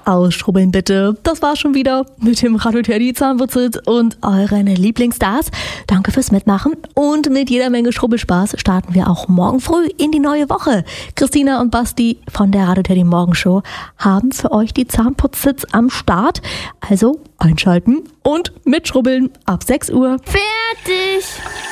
ausschrubbeln bitte. Das war schon wieder mit dem Radio Teddy Zahnwurzel und euren Lieblingsstars. Danke fürs Mitmachen und mit jeder Menge Schrubbelspaß starten wir auch morgen früh in die neue Woche. Christina und Basti von der Radio Teddy Morgenshow haben für euch die Zahnputztipps am Start. Also einschalten und mitschrubbeln ab 6 Uhr. Fertig!